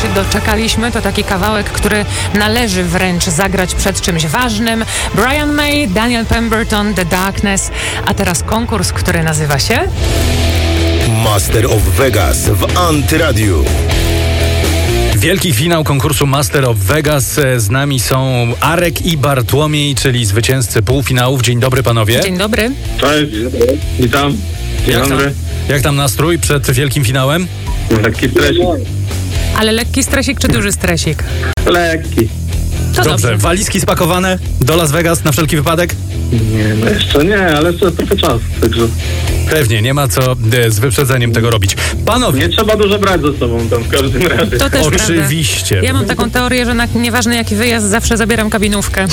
się doczekaliśmy. To taki kawałek, który należy wręcz zagrać przed czymś ważnym. Brian May, Daniel Pemberton, The Darkness. A teraz konkurs, który nazywa się Master of Vegas w Antyradiu. Wielki finał konkursu Master of Vegas. Z nami są Arek i Bartłomiej, czyli zwycięzcy półfinałów. Dzień dobry, panowie. Dzień dobry. Cześć, witam. Dzień dobry. Jak tam nastrój przed wielkim finałem? Lekki stresik. Ale lekki stresik czy duży stresik? Lekki. To Dobrze. Walizki spakowane do Las Vegas na wszelki wypadek? Nie, no jeszcze nie, ale jeszcze trochę czasu, także... Pewnie, nie ma co z wyprzedzeniem tego robić. Panowie... Nie trzeba dużo brać ze sobą tam w każdym razie. To też oczywiście. Prawda. Ja mam taką teorię, że nieważne jaki wyjazd, zawsze zabieram kabinówkę.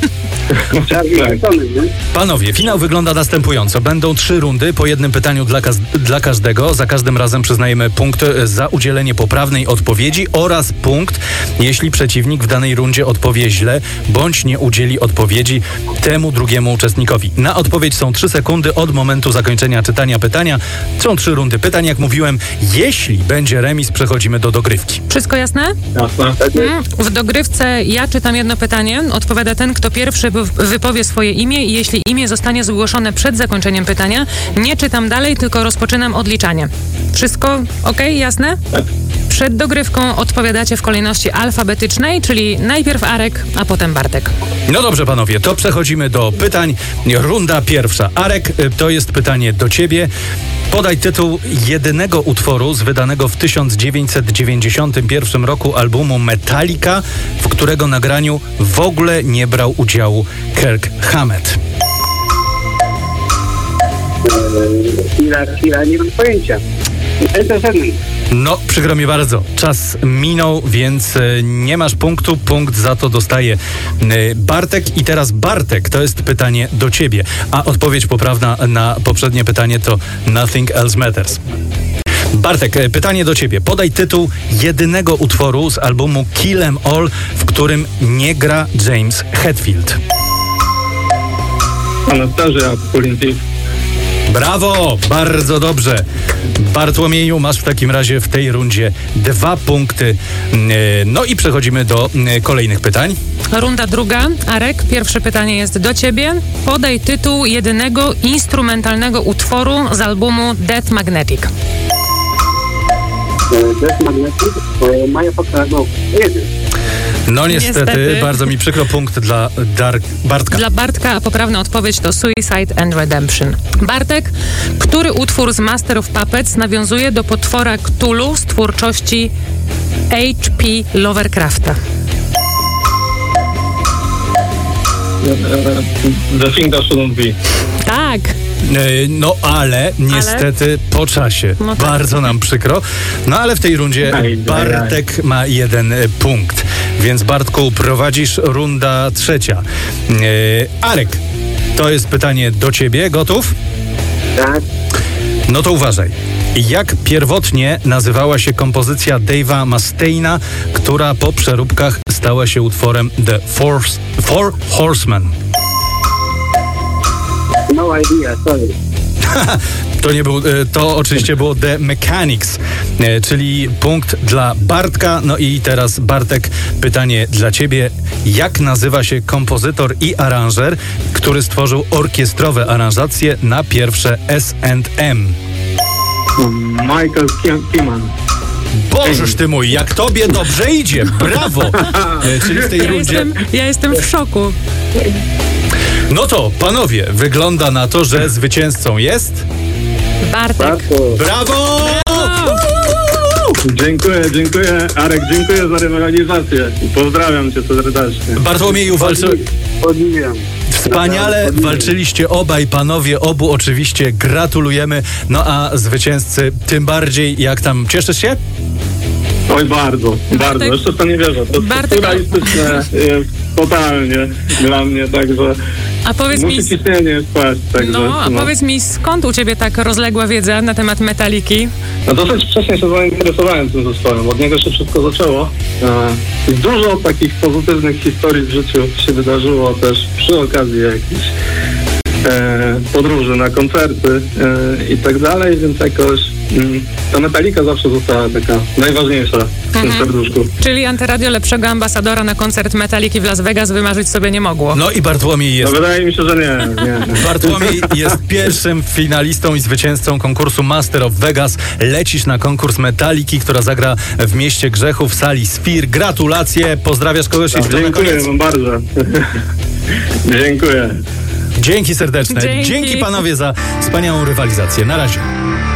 Panowie, finał wygląda następująco. Będą 3 rundy, po jednym pytaniu dla każdego. Za każdym razem przyznajemy punkt za udzielenie poprawnej odpowiedzi oraz punkt, jeśli przeciwnik w danej rundzie odpowie źle, bądź nie udzieli odpowiedzi temu drugiemu uczestnikowi. Na odpowiedź są 3 sekundy od momentu zakończenia czytania pytania. Są 3 rundy pytań, jak mówiłem. Jeśli będzie remis, przechodzimy do dogrywki. Wszystko jasne? Jasne. W dogrywce ja czytam jedno pytanie, odpowiada ten, kto pierwszy wypowie swoje imię i jeśli imię zostanie zgłoszone przed zakończeniem pytania, nie czytam dalej, tylko rozpoczynam odliczanie. Wszystko okej, jasne? Tak. Przed dogrywką odpowiadacie w kolejności alfabetycznej, czyli najpierw Arek, a potem Bartek. No dobrze, panowie, to przechodzimy do pytań. Runda pierwsza. Arek, to jest pytanie do ciebie. Podaj tytuł jedynego utworu z wydanego w 1991 roku albumu Metallica, w którego nagraniu w ogóle nie brał udziału Kirk Hammett. Chwila, nie mam pojęcia. No, przykro mi bardzo. Czas minął, więc nie masz punktu. Punkt za to dostaje Bartek. I teraz Bartek, to jest pytanie do ciebie. A odpowiedź poprawna na poprzednie pytanie to Nothing Else Matters. Bartek, pytanie do ciebie. Podaj tytuł jedynego utworu z albumu Kill 'Em All, w którym nie gra James Hetfield. Anastazja, Pauline Thief. Brawo! Bardzo dobrze. Bartłomieju, masz w takim razie w tej rundzie 2 punkty. No i przechodzimy do kolejnych pytań. Runda druga. Arek, pierwsze pytanie jest do ciebie. Podaj tytuł jedynego instrumentalnego utworu z albumu Death Magnetic. Death Magnetic, Maja Foxa, jeden. No niestety, bardzo mi przykro, punkt dla Bartka. Dla Bartka, a poprawna odpowiedź to Suicide and Redemption. Bartek, który utwór z Master of Puppets nawiązuje do potwora Cthulhu z twórczości H.P. Lovecrafta? The Thing That Shouldn't Be. Tak. No ale niestety po czasie. No tak. Bardzo nam przykro. No ale w tej rundzie Bartek ma 1 punkt. Więc Bartku, prowadzisz, runda trzecia. Arek, to jest pytanie do ciebie. Gotów? Tak. No to uważaj. Jak pierwotnie nazywała się kompozycja Dave'a Mustaina, która po przeróbkach stała się utworem The Four Horsemen? No idea, sorry. To oczywiście było The Mechanics, czyli punkt dla Bartka. No i teraz Bartek, pytanie dla ciebie. Jak nazywa się kompozytor i aranżer, który stworzył orkiestrowe aranżacje na pierwsze S&M? Michael Kiman. Bożeż ty mój, jak tobie dobrze idzie, brawo! Czyli w tej rundzie... Ja jestem w szoku. No to, panowie, wygląda na to, że zwycięzcą jest... Bartek. Brawo! Dziękuję. Arek, dziękuję za rywalizację. Pozdrawiam cię serdecznie. Bartłomieju, Podziwiam. wspaniale walczyliście obaj panowie, obu oczywiście gratulujemy. No a zwycięzcy tym bardziej, jak tam, cieszysz się? Oj, bardzo. Jeszcze w to nie wierzę. To surrealistyczne jest totalnie dla mnie, także A powiedz musi mi... ciśnienie spać. Także, Powiedz mi, skąd u ciebie tak rozległa wiedza na temat Metaliki? No dosyć wcześnie się zainteresowałem tym zespołem. Od niego się wszystko zaczęło. Dużo takich pozytywnych historii w życiu się wydarzyło też przy okazji jakichś podróży na koncerty i tak dalej, więc jakoś ta Metallica zawsze została taka najważniejsza w tym serduszku. Czyli Antyradio lepszego ambasadora na koncert Metalliki w Las Vegas wymarzyć sobie nie mogło. No i Bartłomiej jest... No wydaje mi się, że nie. Bartłomiej jest pierwszym finalistą i zwycięzcą konkursu Master of Vegas. Lecisz na konkurs Metalliki, która zagra w Mieście Grzechu w sali Sphere. Gratulacje, pozdrawiasz kogoś jeszcze na koniec? Dziękuję wam bardzo. Dziękuję. Dzięki serdeczne. Dzięki panowie za wspaniałą rywalizację. Na razie.